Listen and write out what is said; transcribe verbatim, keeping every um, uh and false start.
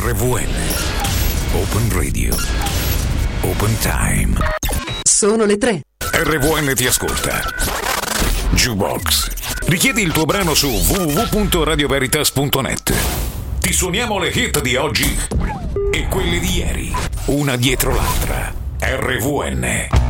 R V N Open Radio Open Time. Sono le tre. R V N ti ascolta. Jukebox. Richiedi il tuo brano su w w w punto radio veritas punto net. Ti suoniamo le hit di oggi e quelle di ieri, una dietro l'altra. R V N